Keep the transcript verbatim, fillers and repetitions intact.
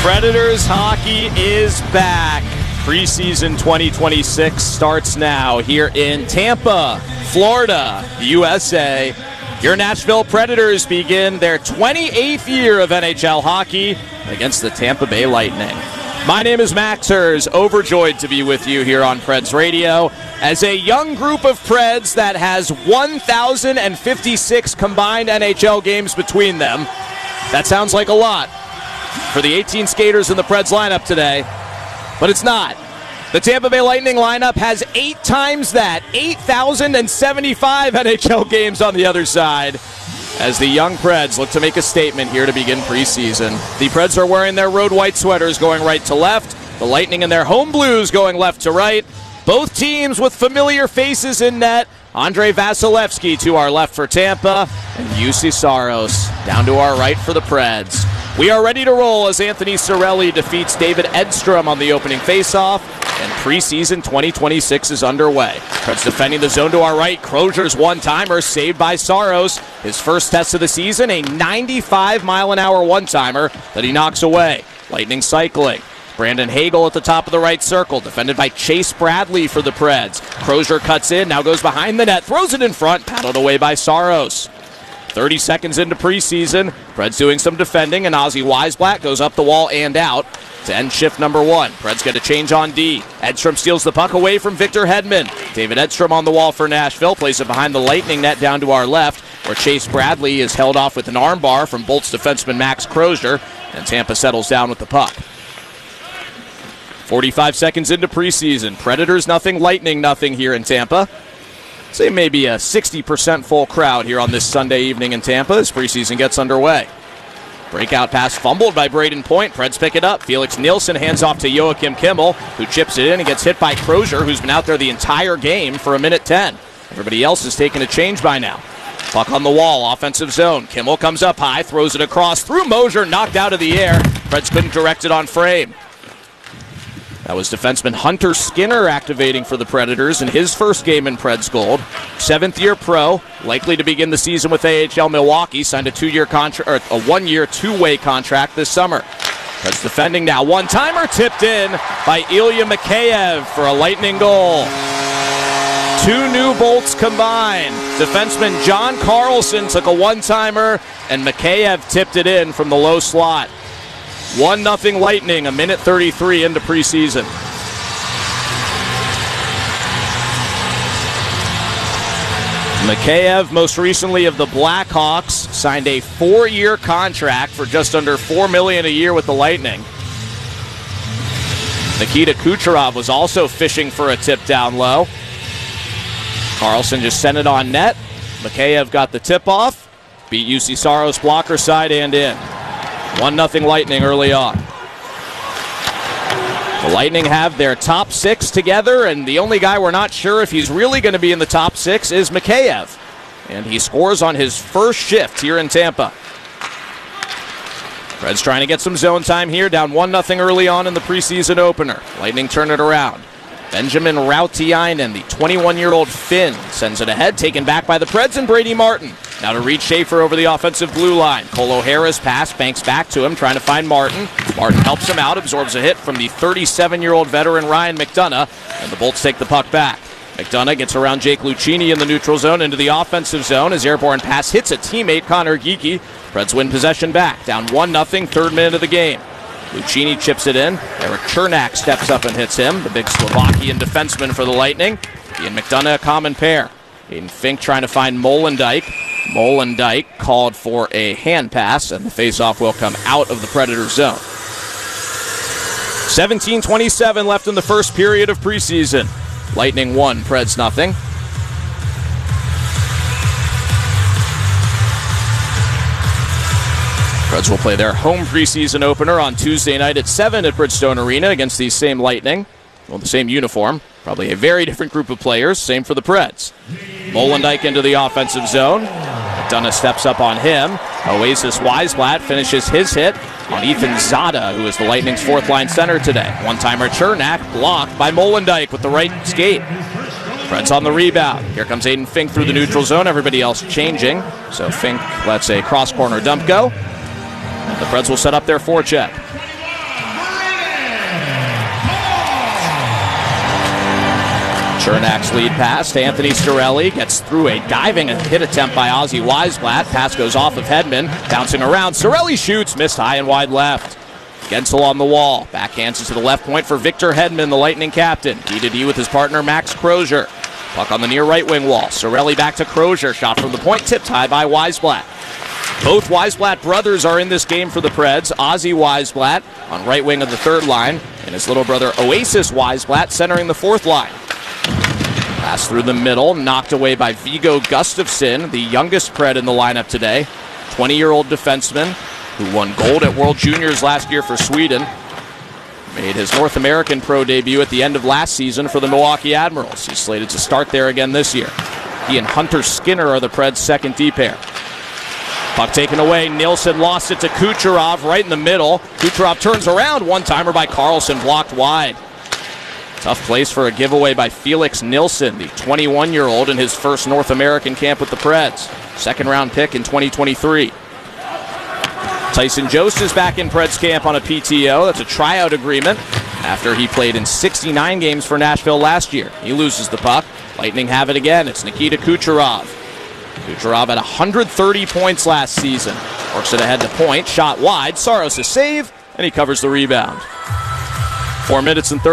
Predators hockey is back. Preseason twenty twenty-six starts now here in Tampa, Florida, U S A. Your Nashville Predators begin their twenty-eighth year of N H L hockey against the Tampa Bay Lightning. My name is Max Hers, overjoyed to be with you here on Preds Radio as a young group of Preds that has one thousand fifty-six combined N H L games between them. That sounds like a lot for the eighteen skaters in the Preds lineup today, but it's not. The Tampa Bay Lightning lineup has eight times that, eight thousand seventy-five N H L games on the other side, as the young Preds look to make a statement here to begin preseason. The Preds are wearing their road white sweaters going right to left, the Lightning in their home blues going left to right. Both teams with familiar faces in net. Andrei Vasilevsky to our left for Tampa, and Juuse Saros down to our right for the Preds. We are ready to roll as Anthony Cirelli defeats David Edstrom on the opening faceoff, and preseason twenty twenty-six is underway. Preds defending the zone to our right. Crozier's one-timer saved by Saros. His first test of the season, a ninety-five mile an hour one-timer that he knocks away. Lightning cycling. Brandon Hagel at the top of the right circle, defended by Chase Bradley for the Preds. Crozier cuts in, now goes behind the net, throws it in front, paddled away by Saros. thirty seconds into preseason, Preds doing some defending, and Ozzy Weisblatt goes up the wall and out to end shift number one. Preds get a change on D. Edstrom steals the puck away from Victor Hedman. David Edstrom on the wall for Nashville, plays it behind the Lightning net down to our left, where Chase Bradley is held off with an armbar from Bolts defenseman Max Crozier, and Tampa settles down with the puck. forty-five seconds into preseason, Predators nothing, Lightning nothing here in Tampa. Say maybe a sixty percent full crowd here on this Sunday evening in Tampa as preseason gets underway. Breakout pass fumbled by Braden Point. Preds pick it up. Felix Nielsen hands off to Joakim Kimmel, who chips it in and gets hit by Crozier, who's been out there the entire game for a minute ten. Everybody else has taken a change by now. Puck on the wall, offensive zone. Kimmel comes up high, throws it across through Mosier, knocked out of the air. Preds couldn't direct it on frame. That was defenseman Hunter Skinner activating for the Predators in his first game in Preds Gold. Seventh-year pro, likely to begin the season with A H L Milwaukee, signed a two-year contract, or a one-year, two-way contract this summer. Preds defending now, one-timer tipped in by Ilya Mikheyev for a Lightning goal. Two new Bolts combined. Defenseman John Carlson took a one-timer, and Mikheyev tipped it in from the low slot. one nothing Lightning, a minute thirty-three into preseason. Mikheyev, most recently of the Blackhawks, signed a four-year contract for just under four million dollars a year with the Lightning. Nikita Kucherov was also fishing for a tip down low. Carlson just sent it on net. Mikheyev got the tip-off, beat Juuse Saros blocker side and in. one nothing Lightning early on. The Lightning have their top six together, and the only guy we're not sure if he's really going to be in the top six is Mikheyev. And he scores on his first shift here in Tampa. Preds trying to get some zone time here, down one nothing early on in the preseason opener. Lightning turn it around. Benjamin Rautiainen, the twenty-one-year-old Finn, sends it ahead, taken back by the Preds and Brady Martin. Now to Reed Schaefer over the offensive blue line. Cole O'Hara's pass banks back to him, trying to find Martin. Martin helps him out, absorbs a hit from the thirty-seven-year-old veteran Ryan McDonough, and the Bolts take the puck back. McDonough gets around Jake Lucchini in the neutral zone into the offensive zone. His airborne pass hits a teammate, Connor Geekie. Preds win possession back, down one nothing, third minute of the game. Lucchini chips it in. Eric Chernak steps up and hits him, the big Slovakian defenseman for the Lightning. He and McDonough a common pair. Aiden Fink trying to find Molendijk. Molendijk called for a hand pass, and the faceoff will come out of the Predator zone. seventeen twenty-seven left in the first period of preseason. Lightning one, Preds nothing. Preds will play their home preseason opener on Tuesday night at seven at Bridgestone Arena against the same Lightning. Well, the same uniform. Probably a very different group of players. Same for the Preds. Molendijk into the offensive zone. McDonough steps up on him. Oasis Weisblatt finishes his hit on Ethan Zada, who is the Lightning's fourth-line center today. One-timer Chernak blocked by Molendijk with the right skate. Preds on the rebound. Here comes Aiden Fink through the neutral zone. Everybody else changing. So Fink lets a cross-corner dump go. And the Preds will set up their forecheck. Chernak's lead pass to Anthony Cirelli. Gets through a diving hit attempt by Ozzie Weisblatt. Pass goes off of Hedman. Bouncing around. Cirelli shoots. Missed high and wide left. Gensel on the wall. Backhands it to the left point for Victor Hedman, the Lightning captain. D to D with his partner Max Crozier. Puck on the near right wing wall. Cirelli back to Crozier. Shot from the point. Tipped high by Weisblatt. Both Weisblatt brothers are in this game for the Preds. Ozzie Weisblatt on right wing of the third line, and his little brother Oasis Weisblatt centering the fourth line. Pass through the middle, knocked away by Viggo Gustafsson, the youngest Pred in the lineup today. twenty-year-old defenseman who won gold at World Juniors last year for Sweden. Made his North American pro debut at the end of last season for the Milwaukee Admirals. He's slated to start there again this year. He and Hunter Skinner are the Preds' second D pair. Puck taken away. Nilsson lost it to Kucherov right in the middle. Kucherov turns around. One-timer by Carlson, blocked wide. Tough place for a giveaway by Felix Nilsson, the twenty-one-year-old in his first North American camp with the Preds. Second-round pick in twenty twenty-three. Tyson Jost is back in Preds camp on a P T O. That's a tryout agreement after he played in sixty-nine games for Nashville last year. He loses the puck. Lightning have it again. It's Nikita Kucherov. Kucherov had one hundred thirty points last season. Works it ahead to point. Shot wide. Saros a save, and he covers the rebound. Four minutes and thirty.